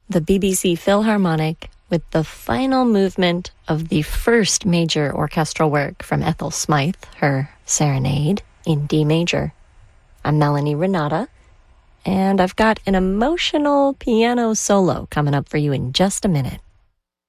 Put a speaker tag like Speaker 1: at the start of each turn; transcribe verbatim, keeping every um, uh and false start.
Speaker 1: the B B C Philharmonic with the final movement of the first major orchestral work from Ethel Smythe, her Serenade, in D major. I'm Melanie Renata, and I've got an emotional piano solo coming up for you in just a minute.